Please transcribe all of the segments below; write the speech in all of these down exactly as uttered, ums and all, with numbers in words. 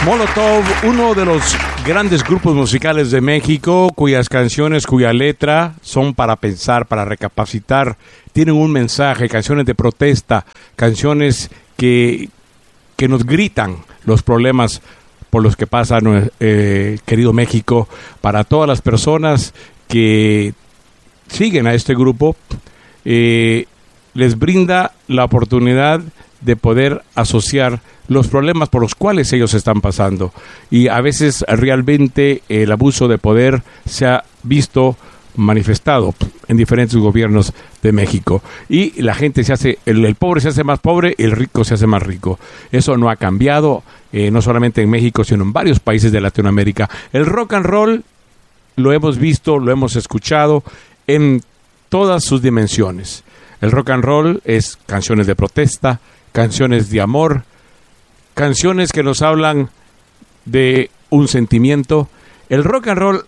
Molotov, uno de los grandes grupos musicales de México, cuyas canciones, cuya letra son para pensar, para recapacitar, tienen un mensaje, canciones de protesta, canciones que, que nos gritan los problemas por los que pasa eh, querido México. Para todas las personas que siguen a este grupo, eh, les brinda la oportunidad de poder asociar los problemas por los cuales ellos están pasando. Y a veces realmente el abuso de poder se ha visto manifestado en diferentes gobiernos de México. Y la gente se hace, el, el pobre se hace más pobre, el rico se hace más rico. Eso no ha cambiado, eh, no solamente en México, sino en varios países de Latinoamérica. El rock and roll lo hemos visto, lo hemos escuchado en todas sus dimensiones. El rock and roll es canciones de protesta, canciones de amor, canciones que nos hablan de un sentimiento. El rock and roll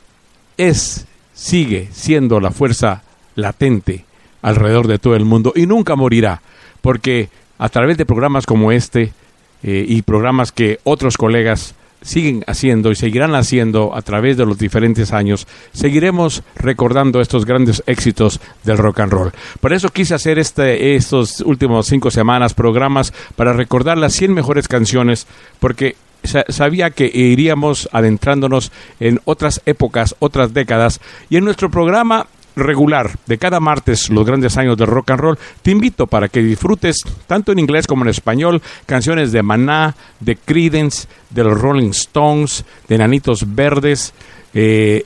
es, sigue siendo la fuerza latente alrededor de todo el mundo y nunca morirá, porque a través de programas como este eh, y programas que otros colegas siguen haciendo y seguirán haciendo a través de los diferentes años, seguiremos recordando estos grandes éxitos del rock and roll. Por eso quise hacer este, estos últimos cinco semanas programas para recordar las cien mejores canciones, porque sa- sabía que iríamos adentrándonos en otras épocas, otras décadas, y en nuestro programa regular de cada martes, los grandes años del rock and roll, te invito para que disfrutes tanto en inglés como en español canciones de Maná, de Creedence, de los Rolling Stones, de Enanitos Verdes, eh,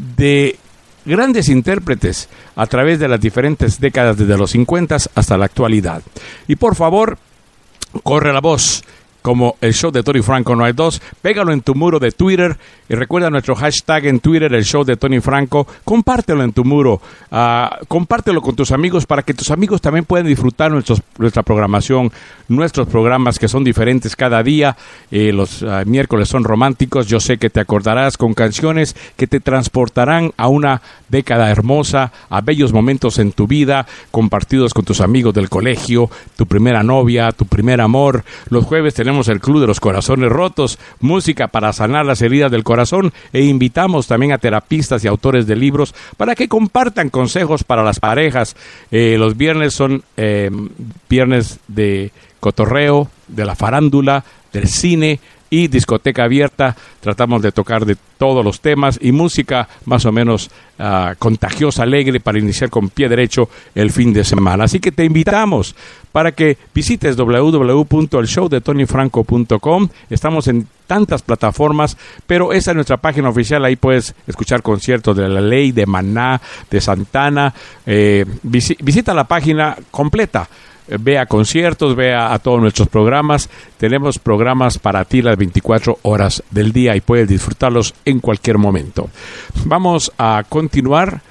de grandes intérpretes a través de las diferentes décadas desde los cincuenta hasta la actualidad. Y por favor, corre la voz. Como el show de Tony Franco no hay dos, pégalo en tu muro de Twitter y recuerda nuestro hashtag en Twitter, el show de Tony Franco. Compártelo en tu muro, uh, compártelo con tus amigos para que tus amigos también puedan disfrutar nuestros, nuestra programación, nuestros programas que son diferentes cada día. Eh, los uh, miércoles son románticos, yo sé que te acordarás, con canciones que te transportarán a una década hermosa, a bellos momentos en tu vida, compartidos con tus amigos del colegio, tu primera novia, tu primer amor. Los jueves tenemos el Club de los Corazones Rotos, música para sanar las heridas del corazón, e invitamos también a terapistas y autores de libros para que compartan consejos para las parejas. Eh, los viernes son eh, viernes de cotorreo, de la farándula, del cine y discoteca abierta. Tratamos de tocar de todos los temas y música más o menos uh, contagiosa, alegre, para iniciar con pie derecho el fin de semana. Así que te invitamos para que visites doble u doble u doble u punto el show de tony franco punto com. Estamos en tantas plataformas, pero esa es nuestra página oficial. Ahí puedes escuchar conciertos de La Ley, de Maná, de Santana. Eh, visi- visita la página completa. Vea conciertos, vea a todos nuestros programas. Tenemos programas para ti las veinticuatro horas del día y puedes disfrutarlos en cualquier momento. Vamos a continuar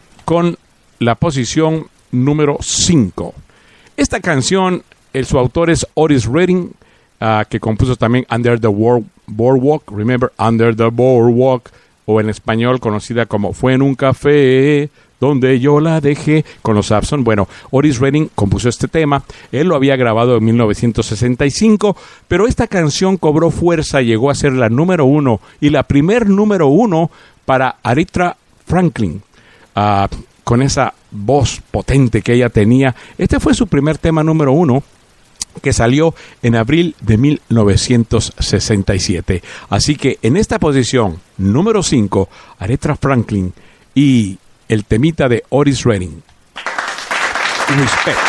con la posición número cinco. Esta canción, el, su autor es Otis Redding, uh, que compuso también Under the Boardwalk. Remember, Under the Boardwalk, o en español conocida como Fue en un café donde yo la dejé, con los Abson. Bueno, Otis Redding compuso este tema. Él lo había grabado en mil novecientos sesenta y cinco, pero esta canción cobró fuerza y llegó a ser la número uno y la primer número uno para Aretha Franklin. Uh, con esa voz potente que ella tenía. Este fue su primer tema número uno, que salió en abril de mil novecientos sesenta y siete. Así que en esta posición, número cinco, Aretha Franklin y el temita de Otis Redding, Respect.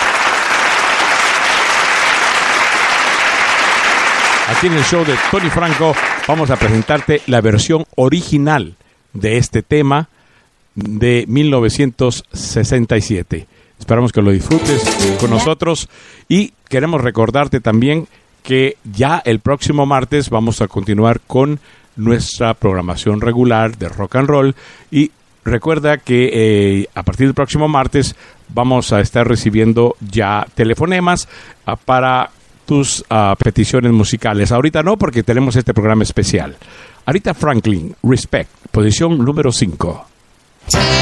Aquí en el show de Tony Franco vamos a presentarte la versión original de este tema de mil novecientos sesenta y siete. Esperamos que lo disfrutes con nosotros y queremos recordarte también que ya el próximo martes vamos a continuar con nuestra programación regular de rock and roll. Y recuerda que eh, a partir del próximo martes vamos a estar recibiendo ya telefonemas uh, para tus uh, peticiones musicales. Ahorita no, porque tenemos este programa especial. Aretha Franklin, Respect, posición número cinco.